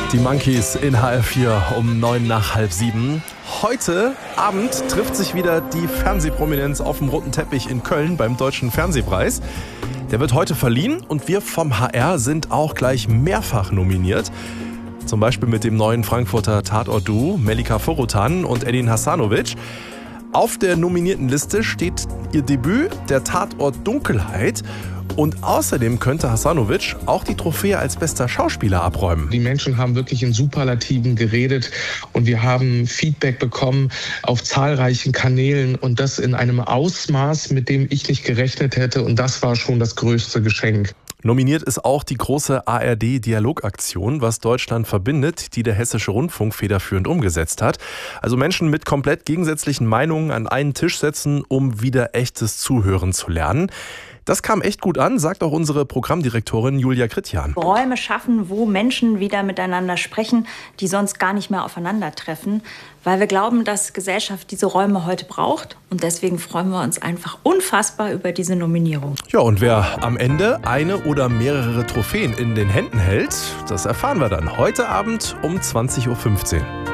Die Monkeys in HR4 um 6:09. Heute Abend trifft sich wieder die Fernsehprominenz auf dem roten Teppich in Köln beim Deutschen Fernsehpreis. Der wird heute verliehen und wir vom HR sind auch gleich mehrfach nominiert. Zum Beispiel mit dem neuen Frankfurter Tatort-Duo Melika Forotan und Edin Hasanovic. Auf der nominierten Liste steht ihr Debüt, der Tatort Dunkelheit. Und außerdem könnte Hasanovic auch die Trophäe als bester Schauspieler abräumen. Die Menschen haben wirklich in Superlativen geredet und wir haben Feedback bekommen auf zahlreichen Kanälen und das in einem Ausmaß, mit dem ich nicht gerechnet hätte, und das war schon das größte Geschenk. Nominiert ist auch die große ARD-Dialogaktion, was Deutschland verbindet, die der Hessische Rundfunk federführend umgesetzt hat. Also Menschen mit komplett gegensätzlichen Meinungen an einen Tisch setzen, um wieder echtes Zuhören zu lernen. Das kam echt gut an, sagt auch unsere Programmdirektorin Julia Kritjan. Räume schaffen, wo Menschen wieder miteinander sprechen, die sonst gar nicht mehr aufeinandertreffen, weil wir glauben, dass Gesellschaft diese Räume heute braucht. Und deswegen freuen wir uns einfach unfassbar über diese Nominierung. Ja, und wer am Ende eine oder mehrere Trophäen in den Händen hält, das erfahren wir dann heute Abend um 20:15 Uhr.